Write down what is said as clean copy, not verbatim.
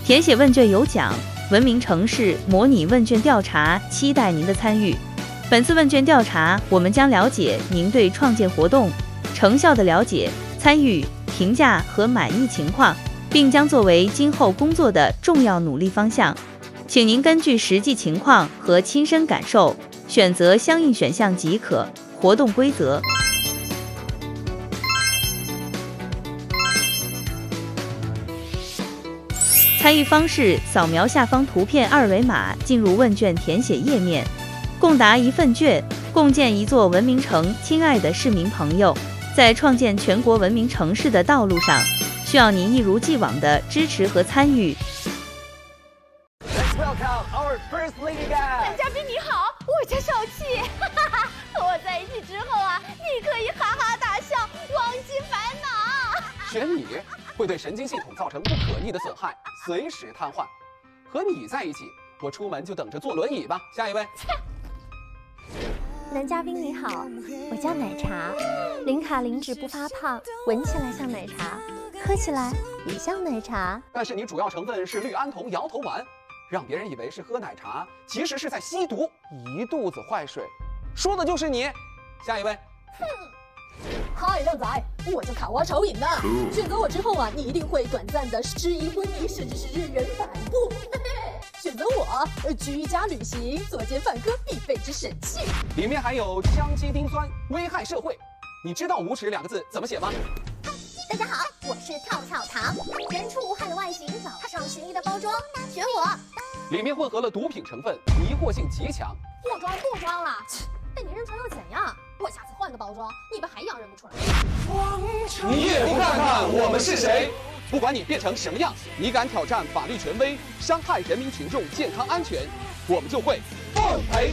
填写问卷有奖，文明城市模拟问卷调查，期待您的参与。本次问卷调查，我们将了解您对创建活动成效的了解、参与、评价和满意情况，并将作为今后工作的重要努力方向。请您根据实际情况和亲身感受，选择相应选项即可。活动规则：参与方式：扫描下方图片二维码进入问卷填写页面，共答1份卷，共建一座文明城。亲爱的市民朋友，在创建全国文明城市的道路上，需要您一如既往的支持和参与。 男嘉宾你好，我叫小七，和我在一起之后啊，你可以哈哈大笑，忘记烦恼。 选你会对神经系统造成不可逆的损害，随时瘫痪。和你在一起，我出门就等着坐轮椅吧。下一位。 男嘉宾你好，我叫奶茶，零卡零脂不发胖，闻起来像奶茶，喝起来也像奶茶。 但是你主要成分是氯胺酮摇头丸，让别人以为是喝奶茶，其实是在吸毒，一肚子坏水。说的就是你。下一位。 嗨，靓仔，我叫卡哇丑瘾的。选择我之后啊，你一定会短暂的失忆昏迷，甚至是日元反复。选择我，居家旅行，作奸犯科必备之神器。 里面还有羟基丁酸，危害社会。你知道无耻2个字怎么写吗？ 大家好，我是跳跳糖，人畜无害的外形，老少咸宜的包装，选我。 里面混合了毒品成分，迷惑性极强。 不装了，被你认出来又怎样？我下次换个包装，你们还一样认不出来。 你也不看看我们是谁？不管你变成什么样，你敢挑战法律权威，伤害人民群众健康安全，我们就会奉陪